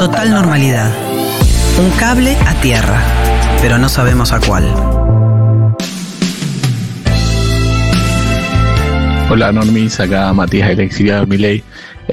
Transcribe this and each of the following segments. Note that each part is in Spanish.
Total normalidad. Un cable a tierra, pero no sabemos a cuál. Hola Normis, acá Matías, el exiliado Milei.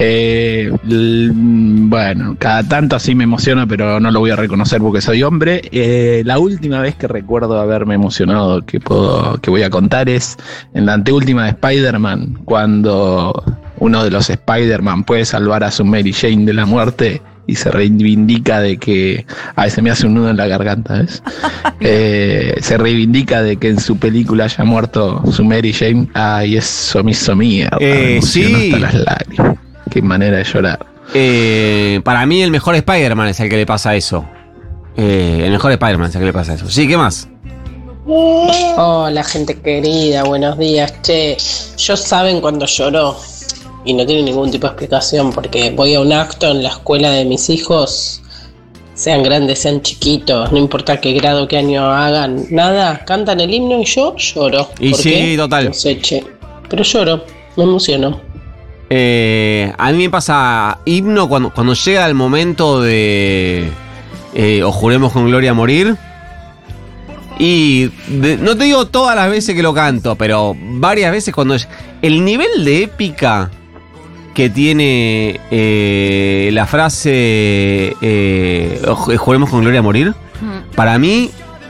Bueno, cada tanto así me emociona, pero no lo voy a reconocer porque soy hombre. La última vez que recuerdo haberme emocionado que voy a contar es en la anteúltima de Spider-Man, cuando uno de los Spider-Man puede salvar a su Mary Jane de la muerte y se reivindica de que... Ay, se me hace un nudo en la garganta, ¿ves? Se reivindica de que en su película haya muerto su Mary Jane. Ay, eso me hizo mierda. Me emocionó Sí. hasta las lágrimas. Qué manera de llorar. Para mí el mejor Spider-Man es el que le pasa eso. El mejor Spider-Man es el que le pasa eso. Sí, ¿qué más? Hola gente querida, buenos días. Che, yo saben cuando lloró y no tiene ningún tipo de explicación porque voy a un acto en la escuela de mis hijos, sean grandes, sean chiquitos, no importa qué grado, qué año hagan, nada, cantan el himno y yo lloro. Y ¿Por sí, qué? total. No sé, che, pero lloro, me emociono. A mí me pasa himno cuando llega el momento de o juremos con gloria a morir. Y no te digo todas las veces que lo canto, pero varias veces cuando es el nivel de épica que tiene la frase juremos con gloria a morir, para mí,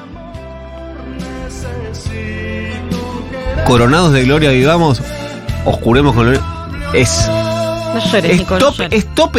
coronados de gloria vivamos, o juremos con gloria, No llores, Nico, no llores. es top